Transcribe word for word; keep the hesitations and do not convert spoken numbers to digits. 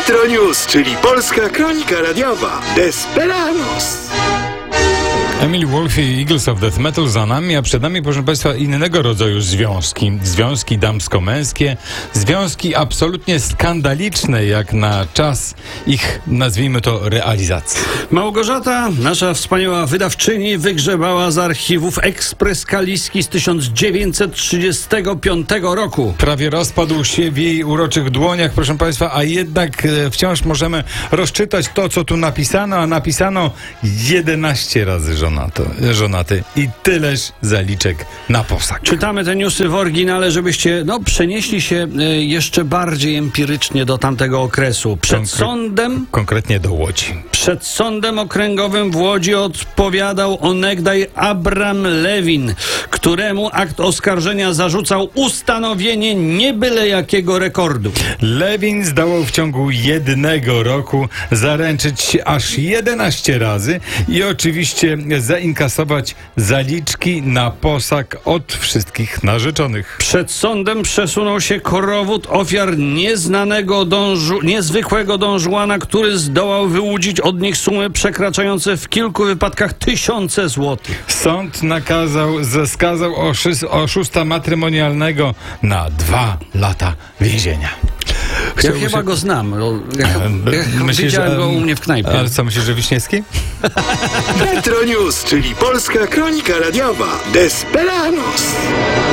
Retro News, czyli polska kronika radiowa. Desperados. Emily Wolf i Eagles of Death Metal za nami, a przed nami, proszę Państwa, innego rodzaju związki. Związki damsko-męskie, związki absolutnie skandaliczne, jak na czas ich, nazwijmy to, realizacji. Małgorzata, nasza wspaniała wydawczyni, wygrzebała z archiwów ekspres kaliski z tysiąc dziewięćset trzydziestego piątego roku. Prawie rozpadł się w jej uroczych dłoniach, proszę Państwa, a jednak e, wciąż możemy rozczytać to, co tu napisano, a napisano jedenaście razy żonaty. żonaty i tyleż zaliczek na posag. Czytamy te newsy w oryginale, żebyście no, przenieśli się y, jeszcze bardziej empirycznie do tamtego okresu. Przed Konkre- sądem... Konkretnie do Łodzi. Przed sądem okręgowym w Łodzi odpowiadał onegdaj Abram Lewin, któremu akt oskarżenia zarzucał ustanowienie nie byle jakiego rekordu. Lewin zdołał w ciągu jednego roku zaręczyć się aż jedenaście razy i oczywiście zainkasować zaliczki na posag od wszystkich narzeczonych. Przed sądem przesunął się korowód ofiar nieznanego dążu, niezwykłego dążuana, który zdołał wyłudzić od nich sumy przekraczające w kilku wypadkach tysiące złotych. Sąd nakazał, zeskazał oszy- oszusta matrymonialnego na dwa lata więzienia. Ja Chciałby chyba się- go znam. Ja, ja Myślisz, widziałem że- go u mnie w knajpie. Ale co, myślisz, że Wiśniewski? Retro News, czyli polska kronika radiowa. Desperados.